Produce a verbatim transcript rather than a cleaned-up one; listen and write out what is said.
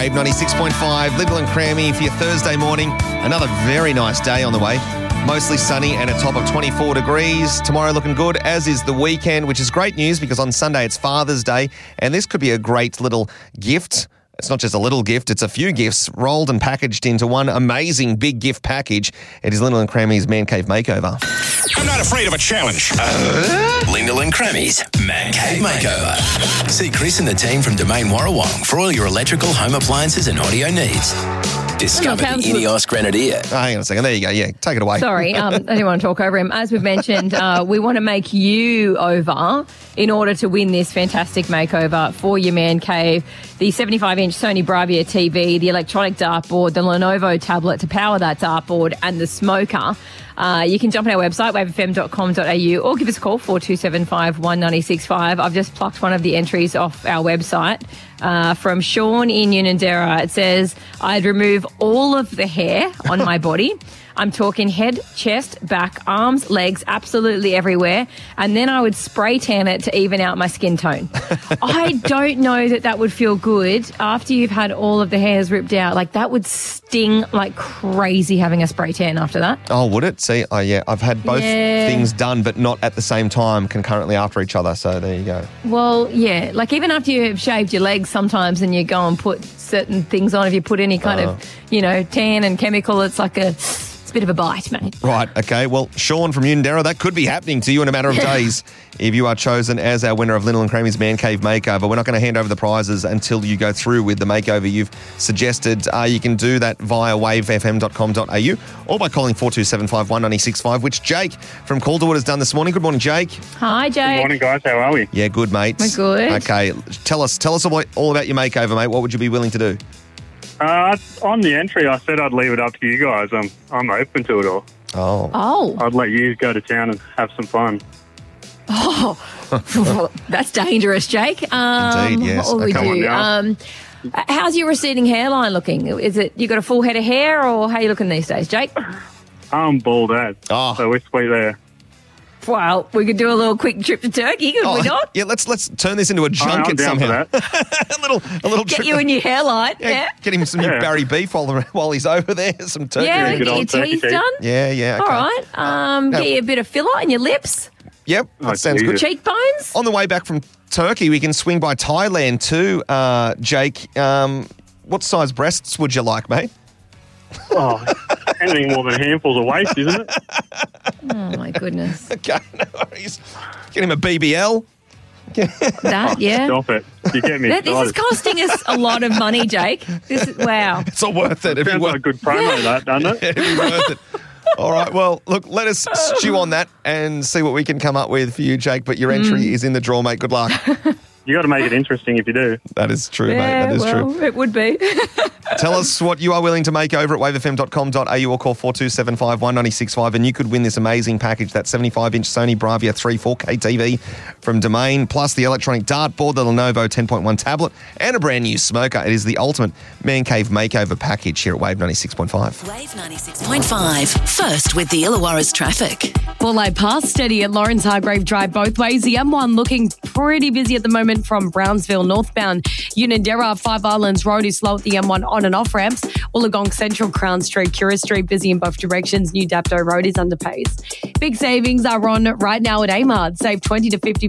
Wave ninety-six point five, Little and Crammy for your Thursday morning. Another very nice day on the way. Mostly sunny and a top of twenty-four degrees. Tomorrow looking good, as is the weekend, which is great news because on Sunday it's Father's Day, and this could be a great little gift. It's not just a little gift, it's a few gifts rolled and packaged into one amazing big gift package. It is Lyndall and Crammy's Man Cave Makeover. I'm not afraid of a challenge. Uh, Lyndall and Crammy's Man Cave Makeover. See Chris and the team from Domain Warrawong for all your electrical, home appliances and audio needs. Discover the Ineos Grenadier. Oh, hang on a second. There you go. Yeah, take it away. Sorry, um, I didn't want to talk over him. As we've mentioned, uh, we want to make you over in order to win this fantastic makeover for your man cave. The seventy-five inch Sony Bravia T V, the electronic dartboard, the Lenovo tablet to power that dartboard, and the smoker. Uh, you can jump on our website, wave f m dot com dot a u, or give us a call, four two seven five, one nine six five. I've just plucked one of the entries off our website uh, from Sean in Unanderra. It says, I'd remove all of the hair on my body. I'm talking head, chest, back, arms, legs, absolutely everywhere. And then I would spray tan it to even out my skin tone. I don't know that that would feel good after you've had all of the hairs ripped out. Like, that would sting like crazy having a spray tan after that. Oh, would it? See, oh, yeah, I've had both Yeah. things done, but not at the same time, concurrently after each other. So there you go. Well, yeah. Like, even after you've shaved your legs sometimes and you go and put certain things on, if you put any kind Oh. of, you know, tan and chemical, it's like a... bit of a bite, mate. Right, okay. Well, Sean from Unanderra, that could be happening to you in a matter of days if you are chosen as our winner of Lyndall and Crammy's Man Cave Makeover. We're not going to hand over the prizes until you go through with the makeover you've suggested. Uh, you can do that via wave f m dot com dot a u or by calling four two seven five, one nine six five, which Jake from Calderwood has done this morning. Good morning, Jake. Hi, Jake. Good morning, guys. How are we? Yeah, good, mate. We're good. Okay, tell us, tell us all, all about your makeover, mate. What would you be willing to do? Uh, on the entry, I said I'd leave it up to you guys. I'm I'm open to it all. Oh. Oh. I'd let you go to town and have some fun. Oh. That's dangerous, Jake. Um, Indeed, yes. What will we Okay. Come on do? now. Um, how's your receding hairline looking? Is it you got a full head of hair, or how you looking these days, Jake? I'm bald as, Oh. so we're sweet there. Well, we could do a little quick trip to Turkey, could we not? Yeah, let's let's turn this into a I'm junket down somehow. for that. a little, a little Get trip. you in your hairline, yeah, yeah. Get him some new Yeah. Barry beef while the, while he's over there. Some turkey. Yeah, good get your old turkey teeth teeth. done. Yeah, yeah. All okay. right. Um, Now- get you a bit of filler in your lips, Yep, that Oh, sounds good. Jesus. cheekbones. On the way back from Turkey, we can swing by Thailand too, uh, Jake. Um, what size breasts would you like, mate? Oh, anything more than handfuls of waste, isn't it? Oh, my goodness. Okay, no worries. Get him a B B L. That, yeah. Stop it. You get me That, this is excited. costing us a lot of money, Jake. This is, wow. It's all worth it. It'd be Sounds worth, like a good promo, that, doesn't it? it'd be worth it. All right, well, look, let us stew on that and see what we can come up with for you, Jake. But your entry Mm. is in the draw, mate. Good luck. You got to make it interesting if you do. That is true, mate. Yeah, That is well, true. it would be. Tell us what you are willing to make over at wave f m dot com dot a u or call four two seven five, one nine six five and you could win this amazing package, that seventy-five inch Sony Bravia three four K T V from Domain, plus the electronic dartboard, the Lenovo ten point one tablet, and a brand new smoker. It is the ultimate Man Cave Makeover package here at Wave ninety-six point five. Wave ninety-six point five. First with the Illawarra's traffic. Well, pass steady at Lawrence Hargrave Drive both ways. The M one looking pretty busy at the moment from Brownsville northbound. Unanderra, Five Islands Road is slow at the M one on and off ramps. Wollongong Central, Crown Street, Cura Street busy in both directions. New Dapto Road is under pace. Big savings are on right now at Amard. Save twenty to fifty